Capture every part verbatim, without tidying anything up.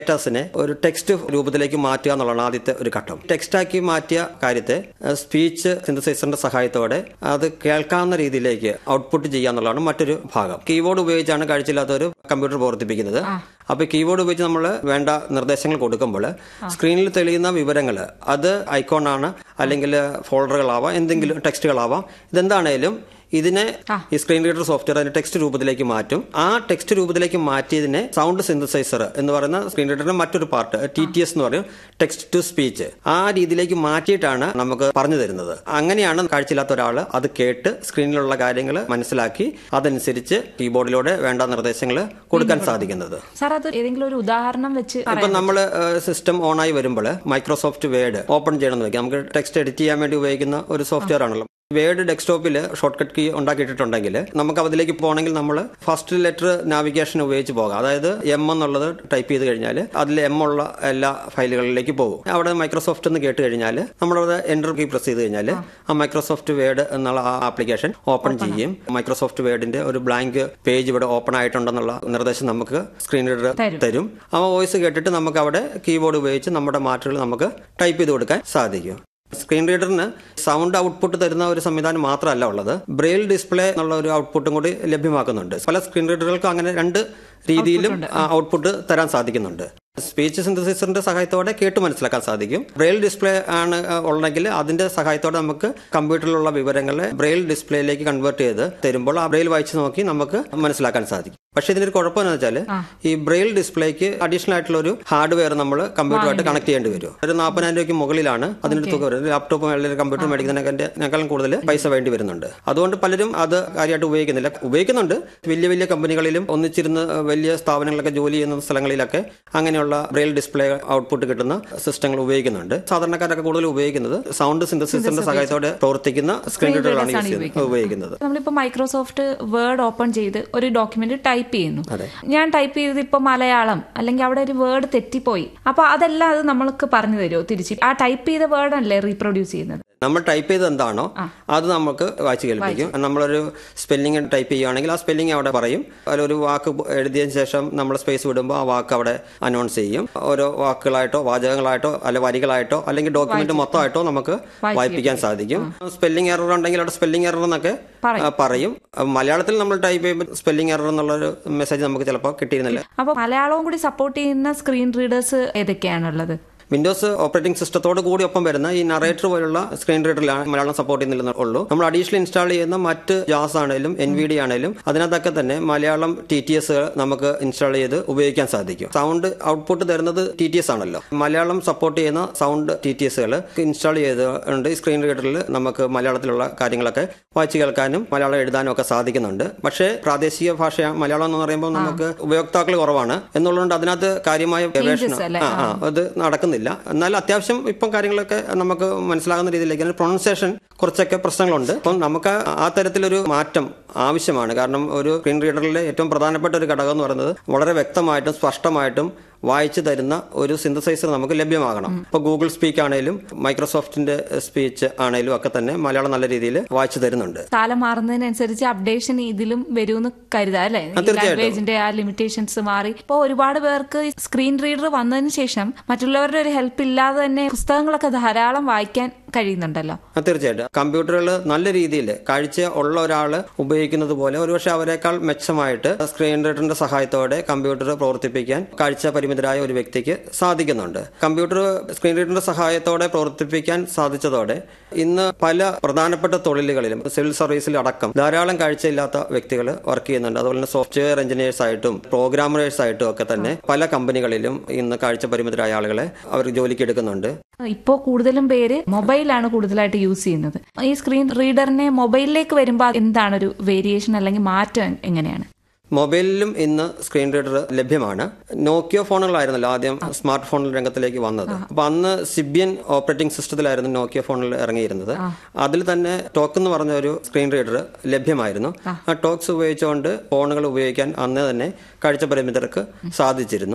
ഡേറ്റാസിനെ ഒരു ടെക്സ്റ്റ് രൂപത്തിലേക്ക് മാറ്റുക എന്നുള്ളതാണ് ആദ്യത്തെ ഒരു ഘട്ടം. ടെക്സ്റ്റാക്കി മാറ്റിയ കാര്യത്തെ സ്പീച്ച് സിന്തസൈസറിന്റെ സഹായത്തോടെ അത് കേൾക്കാവുന്ന രീതിയിലേക്ക് ഔട്ട്പുട്ട് ചെയ്യുക എന്നുള്ളതാണ് മറ്റൊരു ഭാഗം. കീബോർഡ് ഉപയോഗിച്ചാണ് കാഴ്ചയില്ലാത്തവർ കമ്പ്യൂട്ടർ പ്രവർത്തിപ്പിക്കുന്നത്. അപ്പൊ കീബോർഡ് ഉപയോഗിച്ച് നമ്മൾ വേണ്ട നിർദ്ദേശങ്ങൾ കൊടുക്കുമ്പോൾ സ്ക്രീനിൽ തെളിയുന്ന വിവരങ്ങൾ അത് ഐക്കോണാണ്, അല്ലെങ്കിൽ ഫോൾഡറുകളാവാം, എന്തെങ്കിലും ടെക്സ്റ്റുകളാവാം. ഇതെന്താണേലും ഇതിനെ ഈ സ്ക്രീൻ റീഡർ സോഫ്റ്റ്വെയർ അതിന്റെ ടെക്സ്റ്റ് രൂപത്തിലേക്ക് മാറ്റും. ആ ടെക്സ്റ്റ് രൂപത്തിലേക്ക് മാറ്റിയതിനെ സൗണ്ട് സിന്തസൈസർ എന്ന് പറയുന്ന സ്ക്രീൻ റീഡറിന്റെ മറ്റൊരു പാർട്ട് ടി ടി എസ് എന്ന് പറയും, ടെക്സ്റ്റ് ടു സ്പീച്ച്, ആ രീതിയിലേക്ക് മാറ്റിയിട്ടാണ് നമുക്ക് പറഞ്ഞു തരുന്നത്. അങ്ങനെയാണ് കാഴ്ചയില്ലാത്ത ഒരാൾ അത് കേട്ട് സ്ക്രീനിലുള്ള കാര്യങ്ങൾ മനസ്സിലാക്കി അതനുസരിച്ച് കീബോർഡിലൂടെ വേണ്ട നിർദ്ദേശങ്ങൾ കൊടുക്കാൻ സാധിക്കുന്നത്. സാർ, അത് ഏതെങ്കിലും ഒരു ഉദാഹരണം വെച്ച് ഇപ്പൊ നമ്മൾ സിസ്റ്റം ഓൺ ആയി വരുമ്പോൾ മൈക്രോസോഫ്റ്റ് വേർഡ് ഓപ്പൺ ചെയ്യണമെന്ന് വെക്കാം. നമുക്ക് ടെക്സ്റ്റ് എഡിറ്റ് ചെയ്യാൻ വേണ്ടി ഉപയോഗിക്കുന്ന ഒരു സോഫ്റ്റ്വെയർ ആണല്ലോ. വേർഡ് ഡെസ്ക്ടോപ്പിൽ ഷോർട്ട് കട്ട് കീ ഉണ്ടാക്കിയിട്ടുണ്ടെങ്കിൽ നമുക്ക് അതിലേക്ക് പോകണമെങ്കിൽ നമ്മൾ ഫസ്റ്റ് ലെറ്റർ നാവിഗേഷൻ ഉപയോഗിച്ച് പോകാം. അതായത് എം എന്നുള്ളത് ടൈപ്പ് ചെയ്ത് കഴിഞ്ഞാൽ അതിൽ എം ഉള്ള എല്ലാ ഫയലുകളിലേക്ക് പോകും. അവിടെ മൈക്രോസോഫ്റ്റ് എന്ന് കേട്ട് കഴിഞ്ഞാൽ നമ്മളവിടെ എൻ്റർ കീ പ്രസ് ചെയ്ത് കഴിഞ്ഞാൽ ആ മൈക്രോസോഫ്റ്റ് വേർഡ് എന്നുള്ള ആ ആപ്ലിക്കേഷൻ ഓപ്പൺ ചെയ്യും. മൈക്രോസോഫ്റ്റ് വേർഡിന്റെ ഒരു ബ്ലാങ്ക് പേജ് ഇവിടെ ഓപ്പൺ ആയിട്ടുണ്ടെന്നുള്ള നിർദ്ദേശം നമുക്ക് സ്ക്രീൻ റീഡർ തരും. ആ വോയിസ് കേട്ടിട്ട് നമുക്ക് അവിടെ കീബോർഡ് ഉപയോഗിച്ച് നമ്മുടെ മാറ്റങ്ങൾ നമുക്ക് ടൈപ്പ് ചെയ്ത് കൊടുക്കാൻ സാധിക്കും. സ്ക്രീൻ റീഡറിന് സൗണ്ട് ഔട്ട്പുട്ട് തരുന്ന ഒരു സംവിധാനം മാത്രമല്ല ഉള്ളത്, ബ്രെയിൽ ഡിസ്പ്ലേ എന്നുള്ള ഒരു ഔട്ട്പുട്ടും കൂടി ലഭ്യമാക്കുന്നുണ്ട്. പല സ്ക്രീൻ റീഡറുകൾക്കും അങ്ങനെ രണ്ട് രീതിയിലും ഔട്ട്പുട്ട് തരാൻ സാധിക്കുന്നുണ്ട്. സ്പീച്ച് സിന്തസൈസറിന്റെ സഹായത്തോടെ കേട്ട് മനസ്സിലാക്കാൻ സാധിക്കും. ബ്രെയിൽ ഡിസ്പ്ലേ ആണ് ഉള്ളെങ്കിൽ അതിന്റെ സഹായത്തോടെ നമുക്ക് കമ്പ്യൂട്ടറിലുള്ള വിവരങ്ങളെ ബ്രെയിൽ ഡിസ്പ്ലേയിലേക്ക് കൺവേർട്ട് ചെയ്ത് തരുമ്പോൾ ആ ബ്രെയിൽ വായിച്ച് നോക്കി നമുക്ക് മനസ്സിലാക്കാൻ സാധിക്കും. പക്ഷെ ഇതിനൊരു കുഴപ്പമെന്ന് വെച്ചാൽ ഈ ബ്രെയിൽ ഡിസ്പ്ലേക്ക് അഡീഷണൽ ആയിട്ടുള്ള ഒരു ഹാർഡ്വെയർ നമ്മൾ കമ്പ്യൂട്ടറുമായിട്ട് കണക്ട് ചെയ്യേണ്ടി വരും. ഒരു നാൽപ്പതിനായിരം രൂപയ്ക്ക് മുകളിലാണ് അതിന്റെ തുക വരുന്നത്. ലാപ്ടോപ്പും അല്ലെങ്കിൽ കമ്പ്യൂട്ടർ മേടിക്കുന്നതിനേക്കാളും കൂടുതൽ പൈസ വേണ്ടി വരുന്നുണ്ട്. അതുകൊണ്ട് പലരും അത് കാര്യമായിട്ട് ഉപയോഗിക്കുന്നില്ല. ഉപയോഗിക്കുന്നുണ്ട് വലിയ വലിയ കമ്പനികളിലും ഒന്നിച്ചിരുന്ന് വലിയ സ്ഥാപനങ്ങളൊക്കെ ജോലി ചെയ്യുന്ന സ്ഥലങ്ങളിലൊക്കെ അങ്ങനെയുള്ള ബ്രെയിൽ ഡിസ്പ്ലേ ഔട്ട്പുട്ട് കിട്ടുന്ന സിസ്റ്റങ്ങൾ ഉപയോഗിക്കുന്നുണ്ട്. സാധാരണക്കാരൊക്കെ കൂടുതൽ ഉപയോഗിക്കുന്നത് സൗണ്ട് സിന്തസിസിന്റെ സഹായത്തോടെ പ്രവർത്തിക്കുന്ന സ്ക്രീൻ റീഡറുകളാണ് ഉപയോഗിക്കുന്നത്. നമ്മളിപ്പോ മൈക്രോസോഫ്റ്റ് വേർഡ് ഓപ്പൺ ചെയ്ത് ഒരു ഡോക്യുമെന്റ് ടൈപ്പ് ചെയ്യുന്നു. ഞാൻ ടൈപ്പ് ചെയ്തത് ഇപ്പൊ മലയാളം, അല്ലെങ്കിൽ അവിടെ ഒരു വേർഡ് തെറ്റിപ്പോയി. അപ്പൊ അതെല്ലാം അത് നമ്മൾക്ക് പറഞ്ഞു തരുമോ തിരിച്ച്? ആ ടൈപ്പ് ചെയ്ത വേർഡ് അല്ലേ റീപ്രൊഡ്യൂസ് ചെയ്യുന്നത്? നമ്മൾ ടൈപ്പ് ചെയ്ത് എന്താണോ അത് നമുക്ക് വായിച്ച് കേൾപ്പിക്കും. നമ്മളൊരു സ്പെല്ലിംഗ് ടൈപ്പ് ചെയ്യുകയാണെങ്കിൽ ആ സ്പെല്ലിംഗ് അവിടെ പറയും. അതിലൊരു വാക്ക് എഴുതിയതിനു ശേഷം നമ്മൾ സ്പേസ് വിടുമ്പോൾ ആ വാക്ക് അവിടെ അനൗൺസ് ചെയ്യും. ഓരോ വാക്കുകളായിട്ടോ വാചകങ്ങളായിട്ടോ അല്ലെ വരികളായിട്ടോ അല്ലെങ്കിൽ ഡോക്യുമെന്റ് മൊത്തമായിട്ടോ നമുക്ക് വായിപ്പിക്കാൻ സാധിക്കും. സ്പെല്ലിംഗ് എറർ ഉണ്ടെങ്കിൽ അവിടെ സ്പെല്ലിംഗ് എറർ എന്നൊക്കെ പറയും. മലയാളത്തിൽ നമ്മൾ ടൈപ്പ് ചെയ്യുമ്പോൾ സ്പെല്ലിംഗ് എറർ എന്നുള്ളൊരു മെസ്സേജ് നമുക്ക് ചിലപ്പോൾ കിട്ടിയിരുന്നില്ല. അപ്പോൾ മലയാളവും കൂടി സപ്പോർട്ട് ചെയ്യുന്ന സ്ക്രീൻ റീഡേഴ്സ് ഏതൊക്കെയാണുള്ളത്? വിൻഡോസ് ഓപ്പറേറ്റിംഗ് സിസ്റ്റത്തോട് കൂടി ഒപ്പം വരുന്ന ഈ നറേറ്റർ പോലുള്ള സ്ക്രീൻ റീഡറിലാണ് മലയാളം സപ്പോർട്ട് ചെയ്യുന്നില്ലെന്നുള്ളൂ. നമ്മൾ അഡീഷണൽ ഇൻസ്റ്റാൾ ചെയ്യുന്ന മറ്റ് ജാസ് ആണെങ്കിലും എൻ വി ഡി ആണെങ്കിലും അതിനകത്തൊക്കെ തന്നെ മലയാളം ടി ടി എസ് നമുക്ക് ഇൻസ്റ്റാൾ ചെയ്ത് ഉപയോഗിക്കാൻ സാധിക്കും. സൗണ്ട് ഔട്ട്പുട്ട് തരുന്നത് ടി ടി എസ് ആണല്ലോ. മലയാളം സപ്പോർട്ട് ചെയ്യുന്ന സൗണ്ട് ടി ടി എസുകൾ ഇൻസ്റ്റാൾ ചെയ്തുകൊണ്ട് ഈ സ്ക്രീൻ റീഡറിൽ നമുക്ക് മലയാളത്തിലുള്ള കാര്യങ്ങളൊക്കെ വായിച്ചു കേൾക്കാനും മലയാളം എഴുതാനും ഒക്കെ സാധിക്കുന്നുണ്ട്. പക്ഷേ പ്രാദേശിക ഭാഷ മലയാളം എന്ന് പറയുമ്പോൾ നമുക്ക് ഉപയോക്താക്കൾ കുറവാണ് എന്നുള്ളതുകൊണ്ട് അതിനകത്ത് കാര്യമായ ഗവേഷണം അത് നടക്കുന്നില്ല. എന്നാൽ അത്യാവശ്യം ഇപ്പം കാര്യങ്ങളൊക്കെ നമുക്ക് മനസ്സിലാകുന്ന രീതിയിലേക്ക് പ്രൊണൗൺസിയേഷൻ കുറച്ചൊക്കെ പ്രശ്നങ്ങളുണ്ട്. അപ്പം നമുക്ക് ആ തരത്തിലൊരു മാറ്റം ആവശ്യമാണ്. കാരണം ഒരു സ്ക്രീൻ റീഡറിലെ ഏറ്റവും പ്രധാനപ്പെട്ട ഒരു ഘടകം എന്ന് പറയുന്നത് വളരെ വ്യക്തമായിട്ടും സ്പഷ്ടമായിട്ടും വായിച്ചു തരുന്ന ഒരു സിന്തസൈസർ നമുക്ക് ലഭ്യമാകണം. ഇപ്പൊ ഗൂഗിൾ സ്പീക്ക് ആണെങ്കിലും മൈക്രോസോഫ്റ്റിന്റെ സ്പീച്ച് ആണെങ്കിലും ഒക്കെ തന്നെ മലയാളം നല്ല രീതിയിൽ വായിച്ചു തരുന്നുണ്ട്. കാലം മാറുന്നതിനനുസരിച്ച് അപ്ഡേഷൻ ഇതിലും വരുമെന്ന് കരുതാം അല്ലേ? ലാംഗ്വേജിന്റെ ആ ലിമിറ്റേഷൻസ് മാറി ഇപ്പോൾ ഒരുപാട് പേർക്ക് സ്ക്രീൻ റീഡർ വന്നതിന് ശേഷം മറ്റുള്ളവരുടെ ഒരു ഹെൽപ്പ് ഇല്ലാതെ തന്നെ പുസ്തകങ്ങളൊക്കെ ധാരാളം വായിക്കാൻ കഴിയുന്നുണ്ടല്ലോ. തീർച്ചയായിട്ടും കമ്പ്യൂട്ടറുകൾ നല്ല രീതിയിൽ കാഴ്ച ഉള്ള ഒരാൾ ഉപയോഗിക്കുന്നത് പോലെ ഒരുപക്ഷെ അവരെക്കാൾ മെച്ചമായിട്ട് സ്ക്രീൻ റീഡറിന്റെ സഹായത്തോടെ കമ്പ്യൂട്ടർ പ്രവർത്തിപ്പിക്കാൻ കാഴ്ച പരിമിതരായ ഒരു വ്യക്തിക്ക് സാധിക്കുന്നുണ്ട്. കമ്പ്യൂട്ടർ സ്ക്രീൻ റീഡറിന്റെ സഹായത്തോടെ പ്രവർത്തിപ്പിക്കാൻ സാധിച്ചതോടെ ഇന്ന് പല പ്രധാനപ്പെട്ട തൊഴിലുകളിലും സിവിൽ സർവീസിൽ അടക്കം ധാരാളം കാഴ്ചയില്ലാത്ത വ്യക്തികൾ വർക്ക് ചെയ്യുന്നുണ്ട്. അതുപോലെ തന്നെ സോഫ്റ്റ്വെയർ എഞ്ചിനീയേഴ്സ് ആയിട്ടും പ്രോഗ്രാമേഴ്സ് ആയിട്ടും ഒക്കെ തന്നെ പല കമ്പനികളിലും ഇന്ന് കാഴ്ച പരിമിതരായ ആളുകളെ അവർ ജോലിക്ക് എടുക്കുന്നുണ്ട്. ഇപ്പോൾ കൂടുതലും പേര് മൊബൈലാണ് കൂടുതലായിട്ട് യൂസ് ചെയ്യുന്നത്. ഈ സ്ക്രീൻ റീഡറിനെ മൊബൈലിലേക്ക് വരുമ്പോൾ എന്താണ് ഒരു വേരിയേഷൻ അല്ലെങ്കിൽ മാറ്റം എങ്ങനെയാണ്? മൊബൈലിലും ഇന്ന് സ്ക്രീൻ റീഡർ ലഭ്യമാണ്. നോക്കിയോ ഫോണുകളായിരുന്നല്ലോ ആദ്യം സ്മാർട്ട് ഫോൺ രംഗത്തിലേക്ക് വന്നത്. അപ്പൊ അന്ന് സിബിയൻ ഓപ്പറേറ്റിംഗ് സിസ്റ്റത്തിലായിരുന്നു നോക്കിയോ ഫോണിൽ ഇറങ്ങിയിരുന്നത്. അതിൽ തന്നെ ടോക്ക് എന്ന് പറഞ്ഞ ഒരു സ്ക്രീൻ റീഡർ ലഭ്യമായിരുന്നു. ആ ടോക്സ് ഉപയോഗിച്ചുകൊണ്ട് ഫോണുകൾ ഉപയോഗിക്കാൻ അന്ന് തന്നെ കാഴ്ച പരിമിതർക്ക് സാധിച്ചിരുന്നു.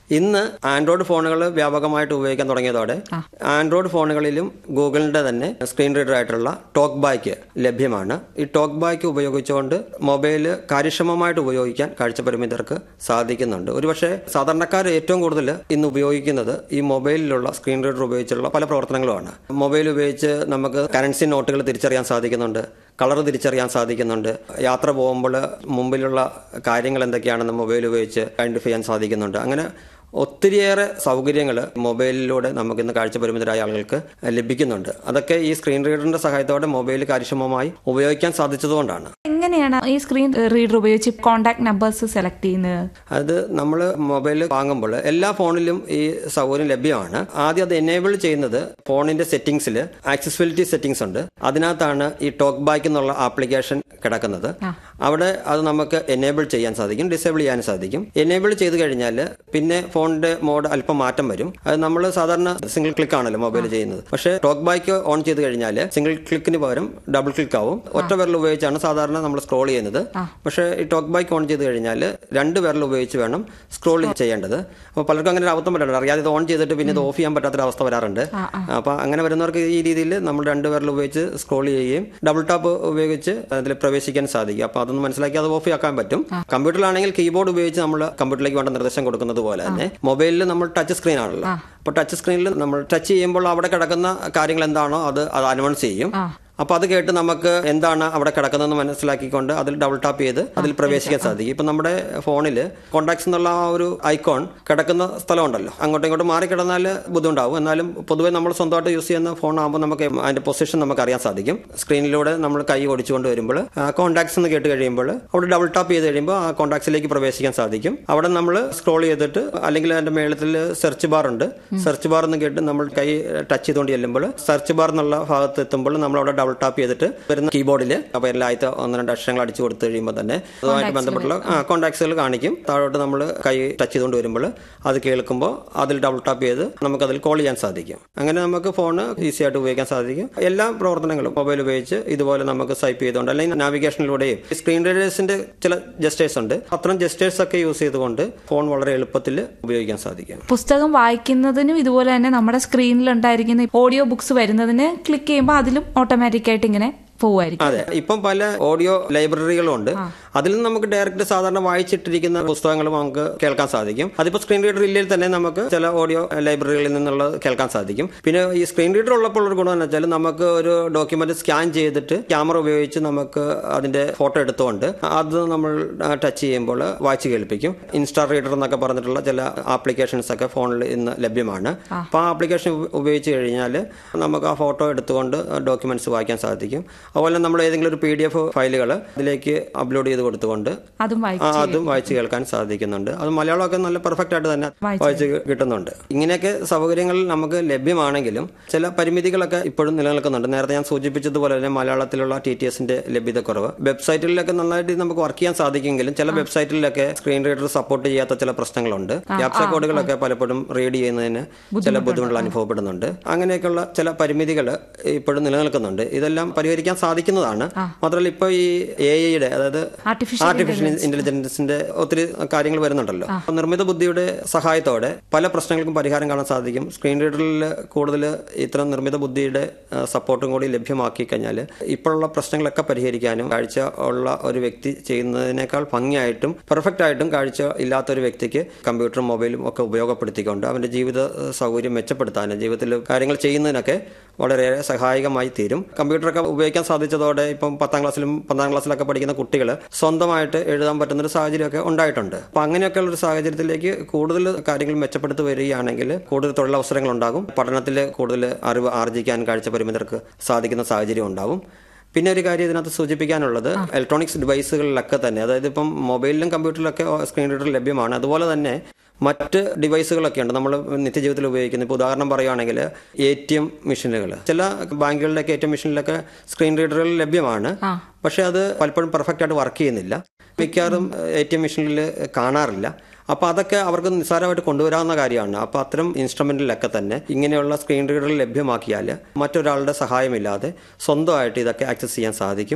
ഇന്ന് ആൻഡ്രോയിഡ് ഫോണുകൾ വ്യാപകമായിട്ട് ഉപയോഗിക്കാൻ തുടങ്ങിയതോടെ ആൻഡ്രോയിഡ് ഫോണുകളിലും ഗൂഗിളിന്റെ തന്നെ സ്ക്രീൻ റീഡർ ആയിട്ടുള്ള ടോക്ക് ബാക്ക് ലഭ്യമാണ്. ഈ ടോക്ക് ബാക്ക് ഉപയോഗിച്ചുകൊണ്ട് മൊബൈൽ കാര്യക്ഷമമായിട്ട് ഉപയോഗിക്കാൻ കാഴ്ചപരിമിതർക്ക് സാധിക്കുന്നുണ്ട്. ഒരുപക്ഷെ സാധാരണക്കാർ ഏറ്റവും കൂടുതൽ ഇന്ന് ഉപയോഗിക്കുന്നത് ഈ മൊബൈലിലുള്ള സ്ക്രീൻ റീഡർ ഉപയോഗിച്ചുള്ള പല പ്രവർത്തനങ്ങളുമാണ്. മൊബൈൽ ഉപയോഗിച്ച് നമുക്ക് കറൻസി നോട്ടുകൾ തിരിച്ചറിയാൻ സാധിക്കുന്നുണ്ട്, കളർ തിരിച്ചറിയാൻ സാധിക്കുന്നുണ്ട്, യാത്ര പോകുമ്പോൾ മുമ്പിലുള്ള കാര്യങ്ങൾ എന്തൊക്കെയാണെന്ന് മൊബൈൽ ഉപയോഗിച്ച് ഐഡന്റിഫൈ ചെയ്യാൻ സാധിക്കുന്നുണ്ട്. അങ്ങനെ ഒത്തിരിയേറെ സൗകര്യങ്ങൾ മൊബൈലിലൂടെ നമുക്കിന്ന് കാഴ്ചപരിമിതരായ ആളുകൾക്ക് ലഭിക്കുന്നുണ്ട്. അതൊക്കെ ഈ സ്ക്രീൻ റീഡറിന്റെ സഹായത്തോടെ മൊബൈൽ കാര്യക്ഷമമായി ഉപയോഗിക്കാൻ സാധിച്ചതുകൊണ്ടാണ്. എങ്ങനെയാണ് ഈ സ്ക്രീൻ റീഡർ ഉപയോഗിച്ച് കോൺടാക്ട് നമ്പേഴ്സ് സെലക്ട് ചെയ്യുന്നത്? അത് നമ്മൾ മൊബൈൽ വാങ്ങുമ്പോൾ എല്ലാ ഫോണിലും ഈ സൗകര്യം ലഭ്യമാണ്. ആദ്യം അത് എനേബിൾ ചെയ്യുന്നത് ഫോണിന്റെ സെറ്റിംഗ്സിൽ ആക്സസിബിലിറ്റി സെറ്റിംഗ്സ് ഉണ്ട്. അതിനകത്താണ് ഈ ടോക്ക് ബാക്ക് എന്നുള്ള ആപ്ലിക്കേഷൻ കിടക്കുന്നത്. അവിടെ അത് നമുക്ക് എനേബിൾ ചെയ്യാൻ സാധിക്കും, ഡിസേബിൾ ചെയ്യാൻ സാധിക്കും. എനേബിൾ ചെയ്ത് കഴിഞ്ഞാൽ പിന്നെ ഫോണിന്റെ മോഡ് അല്പം മാറ്റം വരും. അത് നമ്മൾ സാധാരണ സിംഗിൾ ക്ലിക്ക് ആണല്ലോ മൊബൈൽ ചെയ്യുന്നത്. പക്ഷേ ടോക്ക് ബാക്ക് ഓൺ ചെയ്ത് കഴിഞ്ഞാൽ സിംഗിൾ ക്ലിക്കിന് പകരം ഡബിൾ ക്ലിക്ക് ആവും. ഒറ്റ വിരൽ ഉപയോഗിച്ചാണ് സാധാരണ നമ്മൾ സ്ക്രോൾ ചെയ്യുന്നത്. പക്ഷേ ഈ ടോക്ക് ബാക്ക് ഓൺ ചെയ്ത് കഴിഞ്ഞാൽ രണ്ട് വിരൽ ഉപയോഗിച്ച് വേണം സ്ക്രോൾ ചെയ്യേണ്ടത്. അപ്പോൾ പലർക്കും അങ്ങനെ ഒരു അവസ്ഥ വരാറുണ്ട്. അറിയാതെ ഇത് ഓൺ ചെയ്തിട്ട് പിന്നെ ഇത് ഓഫ് ചെയ്യാൻ പറ്റാത്തൊരവസ്ഥ വരാറുണ്ട്. അപ്പോൾ അങ്ങനെ വരുന്നവർക്ക് ഈ രീതിയിൽ നമ്മൾ രണ്ട് വിരൽ ഉപയോഗിച്ച് സ്ക്രോൾ ചെയ്യുകയും ഡബിൾ ടാപ്പ് ഉപയോഗിച്ച് അതിൽ പ്രവേശിക്കാൻ സാധിക്കും. അപ്പോൾ അതൊന്ന് മനസ്സിലാക്കി അത് ഓഫ് ആക്കാൻ പറ്റും. കമ്പ്യൂട്ടറിലാണെങ്കിൽ കീബോർഡ് ഉപയോഗിച്ച് നമ്മൾ കമ്പ്യൂട്ടറിലേക്ക് വേണ്ട നിർദ്ദേശം കൊടുക്കുന്നത് പോലെ തന്നെ മൊബൈലിൽ നമ്മൾ ടച്ച് സ്ക്രീൻ ആണല്ലോ. അപ്പോൾ ടച്ച് സ്ക്രീനിൽ നമ്മൾ ടച്ച് ചെയ്യുമ്പോൾ അവിടെ കിടക്കുന്ന കാര്യങ്ങൾ എന്താണോ അത് അത് അനൗൺസ് ചെയ്യും. അപ്പോൾ അത് കേട്ട് നമുക്ക് എന്താണ് അവിടെ കിടക്കുന്നതെന്ന് മനസ്സിലാക്കിക്കൊണ്ട് അതിൽ ഡബിൾ ടാപ്പ് ചെയ്ത് അതിൽ പ്രവേശിക്കാൻ സാധിക്കും. ഇപ്പം നമ്മുടെ ഫോണിൽ കോൺടാക്ട്സ് എന്നുള്ള ആ ഒരു ഐക്കോൺ കിടക്കുന്ന സ്ഥലമുണ്ടല്ലോ, അങ്ങോട്ടും ഇങ്ങോട്ടും മാറി കിടന്നാൽ ബുദ്ധിമുട്ടാവും. എന്നാലും പൊതുവെ നമ്മൾ സ്വന്തമായിട്ട് യൂസ് ചെയ്യുന്ന ഫോൺ ആകുമ്പോൾ നമുക്ക് അതിന്റെ പൊസിഷൻ നമുക്ക് അറിയാൻ സാധിക്കും. സ്ക്രീനിലൂടെ നമ്മൾ കൈ ഓടിച്ചുകൊണ്ട് വരുമ്പോൾ കോൺടാക്ട്സ് എന്ന് കേട്ട് കഴിയുമ്പോൾ അവിടെ ഡബിൾ ടാപ്പ് ചെയ്ത് കഴിയുമ്പോൾ ആ കോൺടാക്ട്സിലേക്ക് പ്രവേശിക്കാൻ സാധിക്കും. അവിടെ നമ്മൾ സ്ക്രോൾ ചെയ്തിട്ട് അല്ലെങ്കിൽ അതിന്റെ മേളത്തിൽ സെർച്ച് ബാർ ഉണ്ട്. സെർച്ച് ബാർ എന്ന് കേട്ട് നമ്മൾ കൈ ടച്ച് ചെയ്തുകൊണ്ട് ചെല്ലുമ്പോൾ സെർച്ച് ബാർ എന്നുള്ള ഭാഗത്ത് എത്തുമ്പോൾ നമ്മൾ അവിടെ ഡബിൾ ടാപ്പ് ചെയ്തിട്ട് വരുന്ന കീബോർഡിൽ അപ്പോൾ എല്ലായിട്ട് ഒന്ന് രണ്ട് അക്ഷരങ്ങൾ അടിച്ചു കൊടുത്തു കഴിയുമ്പോൾ തന്നെ അതുമായിട്ട് ബന്ധപ്പെട്ടുള്ള കോൺടാക്ട്സുകൾ കാണിക്കും. താഴോട്ട് നമ്മൾ കൈ ടച്ച് ചെയ്തുകൊണ്ട് വരുമ്പോൾ അത് കേൾക്കുമ്പോൾ അതിൽ ഡബിൾ ടാപ്പ് ചെയ്ത് നമുക്ക് അതിൽ കോൾ ചെയ്യാൻ സാധിക്കും. അങ്ങനെ നമുക്ക് ഫോൺ ഈസി ആയിട്ട് ഉപയോഗിക്കാൻ സാധിക്കും. എല്ലാ പ്രവർത്തനങ്ങളും മൊബൈൽ ഉപയോഗിച്ച് ഇതുപോലെ നമുക്ക് സ്വൈപ്പ് ചെയ്തുകൊണ്ട് അല്ലെങ്കിൽ നാവിഗേഷനിലൂടെയും സ്ക്രീൻ റീഡേഴ്സിന്റെ ചില ജസ്റ്റേഴ്സ് ഉണ്ട്. അത്തരം ജസ്റ്റേഴ്സ് ഒക്കെ യൂസ് ചെയ്തുകൊണ്ട് ഫോൺ വളരെ എളുപ്പത്തിൽ ഉപയോഗിക്കാൻ സാധിക്കും. പുസ്തകം വായിക്കുന്നതിനും ഇതുപോലെ തന്നെ നമ്മുടെ സ്ക്രീനിൽ ഉണ്ടായിരിക്കുന്ന ഓഡിയോ ബുക്സ് വരുന്നതിന് ക്ലിക്ക് ചെയ്യുമ്പോൾ അതിലും ഓട്ടോമാറ്റിക് ആയിട്ട് ഇങ്ങനെ പോവായിരിക്കും. അതെ, ഇപ്പം പല ഓഡിയോ ലൈബ്രറികളും ഉണ്ട്. അതിൽ നിന്ന് നമുക്ക് ഡയറക്റ്റ് സാധാരണ വായിച്ചിട്ടിരിക്കുന്ന പുസ്തകങ്ങളും നമുക്ക് കേൾക്കാൻ സാധിക്കും. അതിപ്പോൾ സ്ക്രീൻ റീഡർ ഇല്ലെങ്കിൽ തന്നെ നമുക്ക് ചില ഓഡിയോ ലൈബ്രറികളിൽ നിന്നുള്ളത് കേൾക്കാൻ സാധിക്കും. പിന്നെ ഈ സ്ക്രീൻ റീഡർ ഉള്ളപ്പോൾ ഒരു ഗുണം എന്ന് വെച്ചാൽ നമുക്ക് ഒരു ഡോക്യുമെന്റ് സ്കാൻ ചെയ്തിട്ട് ക്യാമറ ഉപയോഗിച്ച് നമുക്ക് അതിന്റെ ഫോട്ടോ എടുത്തുകൊണ്ട് അത് നമ്മൾ ടച്ച് ചെയ്യുമ്പോൾ വായിച്ച് കേൾപ്പിക്കും. ഇൻസ്റ്റാ റീഡർ എന്നൊക്കെ പറഞ്ഞിട്ടുള്ള ചില ആപ്ലിക്കേഷൻസ് ഒക്കെ ഫോണിൽ ഇന്ന് ലഭ്യമാണ്. അപ്പോൾ ആ ആപ്ലിക്കേഷൻ ഉപയോഗിച്ച് കഴിഞ്ഞാൽ നമുക്ക് ആ ഫോട്ടോ എടുത്തുകൊണ്ട് ഡോക്യുമെന്റ്സ് വായിക്കാൻ സാധിക്കും. അതുപോലെ നമ്മൾ ഏതെങ്കിലും ഒരു പി ഡി എഫ് ഫയലുകൾ അതിലേക്ക് അപ്ലോഡ് ചെയ്ത് കൊടുത്തുകൊണ്ട് അതും വായിച്ച് കേൾക്കാൻ സാധിക്കുന്നുണ്ട്. അത് മലയാളമൊക്കെ നല്ല പെർഫെക്റ്റ് ആയിട്ട് തന്നെ വായിച്ച് കിട്ടുന്നുണ്ട്. ഇങ്ങനെയൊക്കെ സൗകര്യങ്ങൾ നമുക്ക് ലഭ്യമാണെങ്കിലും ചില പരിമിതികളൊക്കെ ഇപ്പോഴും നിലനിൽക്കുന്നുണ്ട്. നേരത്തെ ഞാൻ സൂചിപ്പിച്ചതുപോലെ തന്നെ മലയാളത്തിലുള്ള ടി ടി എസിന്റെ ലഭ്യതക്കുറവ്. വെബ്സൈറ്റിലൊക്കെ നന്നായിട്ട് നമുക്ക് വർക്ക് ചെയ്യാൻ സാധിക്കുമെങ്കിലും ചില വെബ്സൈറ്റിലൊക്കെ സ്ക്രീൻ റീഡർ സപ്പോർട്ട് ചെയ്യാത്ത ചില പ്രശ്നങ്ങളുണ്ട്. ക്യാപ്ച കോഡുകളൊക്കെ പലപ്പോഴും റീഡ് ചെയ്യുന്നതിന് ചില ബുദ്ധിമുട്ടുകൾ അനുഭവപ്പെടുന്നുണ്ട്. അങ്ങനെയൊക്കെയുള്ള ചില പരിമിതികൾ ഇപ്പോഴും നിലനിൽക്കുന്നുണ്ട്. ഇതെല്ലാം പരിഹരിക്കാൻ സാധിക്കുന്നതാണ്. മാത്രമല്ല ഇപ്പോൾ ഈ എ ഐയുടെ അതായത് ആർട്ടിഫിഷ്യൽ ഇന്റലിജൻസിന്റെ ഒത്തിരി കാര്യങ്ങൾ വരുന്നുണ്ടല്ലോ. നിർമ്മിത ബുദ്ധിയുടെ സഹായത്തോടെ പല പ്രശ്നങ്ങൾക്കും പരിഹാരം കാണാൻ സാധിക്കും. സ്ക്രീൻ റീഡറിൽ കൂടുതൽ ഇത്തരം നിർമ്മിത ബുദ്ധിയുടെ സപ്പോർട്ടും കൂടി ലഭ്യമാക്കി കഴിഞ്ഞാൽ ഇപ്പോഴുള്ള പ്രശ്നങ്ങളൊക്കെ പരിഹരിക്കാനും കാഴ്ച ഉള്ള ഒരു വ്യക്തി ചെയ്യുന്നതിനേക്കാൾ ഭംഗിയായിട്ടും പെർഫെക്റ്റ് ആയിട്ടും കാഴ്ച ഇല്ലാത്ത ഒരു വ്യക്തിക്ക് കമ്പ്യൂട്ടറും മൊബൈലും ഒക്കെ ഉപയോഗപ്പെടുത്തിക്കൊണ്ട് അവന്റെ ജീവിത സൗകര്യം മെച്ചപ്പെടുത്താനും ജീവിതത്തിൽ കാര്യങ്ങൾ ചെയ്യുന്നതിനൊക്കെ വളരെയേറെ സഹായകമായി തീരും. കമ്പ്യൂട്ടറൊക്കെ ഉപയോഗിക്കാൻ സാധിച്ചതോടെ ഇപ്പം പത്താം ക്ലാസ്സിലും പന്ത്രണ്ടാം ക്ലാസ്സിലൊക്കെ പഠിക്കുന്ന കുട്ടികൾ സ്വന്തമായിട്ട് എഴുതാൻ പറ്റുന്ന ഒരു സാഹചര്യമൊക്കെ ഉണ്ടായിട്ടുണ്ട്. അപ്പം അങ്ങനെയൊക്കെയുള്ള ഒരു സാഹചര്യത്തിലേക്ക് കൂടുതൽ കാര്യങ്ങൾ മെച്ചപ്പെടുത്തി വരികയാണെങ്കിൽ കൂടുതൽ തൊഴിലവസരങ്ങൾ ഉണ്ടാകും. പഠനത്തിൽ കൂടുതൽ അറിവ് ആർജിക്കാൻ കാഴ്ച പരിമിതർക്ക് സാധിക്കുന്ന സാഹചര്യം ഉണ്ടാവും. പിന്നെ ഒരു കാര്യം ഇതിനകത്ത് സൂചിപ്പിക്കാനുള്ളത് ഇലക്ട്രോണിക്സ് ഡിവൈസുകളിലൊക്കെ തന്നെ, അതായത് ഇപ്പം മൊബൈലിലും കമ്പ്യൂട്ടറിലൊക്കെ സ്ക്രീൻ റീഡർ ലഭ്യമാണ്. അതുപോലെ തന്നെ മറ്റ് ഡിവൈസുകളൊക്കെ ഉണ്ട് നമ്മൾ നിത്യജീവിതത്തിൽ ഉപയോഗിക്കുന്നത്. ഇപ്പോൾ ഉദാഹരണം പറയുകയാണെങ്കിൽ എ ടി എം മെഷീനുകൾ, ചില ബാങ്കുകളിലൊക്കെ എ ടി എം മെഷീനിലൊക്കെ സ്ക്രീൻ റീഡറുകൾ ലഭ്യമാണ്. പക്ഷെ അത് പലപ്പോഴും പെർഫെക്റ്റ് ആയിട്ട് വർക്ക് ചെയ്യുന്നില്ല. മിക്കവാറും എ ടി എം മെഷീനിൽ കാണാറില്ല. അപ്പോൾ അതൊക്കെ അവർക്ക് നിസ്സാരമായിട്ട് കൊണ്ടുവരാവുന്ന കാര്യമാണ്. അപ്പോൾ അത്തരം ഇൻസ്ട്രുമെന്റിലൊക്കെ തന്നെ ഇങ്ങനെയുള്ള സ്ക്രീൻ റീഡറുകൾ ലഭ്യമാക്കിയാൽ മറ്റൊരാളുടെ സഹായമില്ലാതെ സ്വന്തമായിട്ട് ഇതൊക്കെ ആക്സസ് ചെയ്യാൻ സാധിക്കും.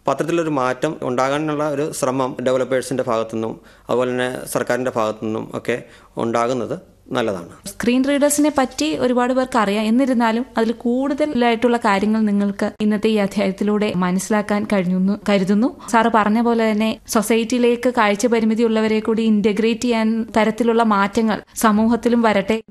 അപ്പോൾ അത്തരത്തിലൊരു മാറ്റം ഉണ്ടാകാനുള്ള ഒരു ശ്രമം ഡെവലപ്പേഴ്സിന്റെ ഭാഗത്തുനിന്നും അതുപോലെ തന്നെ സർക്കാരിന്റെ ഭാഗത്തുനിന്നും ഒക്കെ ഉണ്ടാകുന്നത് നല്ലതാണ്. സ്ക്രീൻ റീഡേഴ്സിനെ പറ്റി ഒരുപാട് പേർക്ക് അറിയാം. എന്നിരുന്നാലും അതിൽ കൂടുതലായിട്ടുള്ള കാര്യങ്ങൾ നിങ്ങൾക്ക് ഇന്നത്തെ ഈ അധ്യായത്തിലൂടെ മനസ്സിലാക്കാൻ കഴിഞ്ഞു കരുതുന്നു. സാറ് പറഞ്ഞ പോലെ തന്നെ സൊസൈറ്റിയിലേക്ക് കാഴ്ച പരിമിതി ഉള്ളവരെ കൂടി ഇന്റഗ്രേറ്റ് ചെയ്യാൻ തരത്തിലുള്ള മാറ്റങ്ങൾ സമൂഹത്തിലും വരട്ടെ.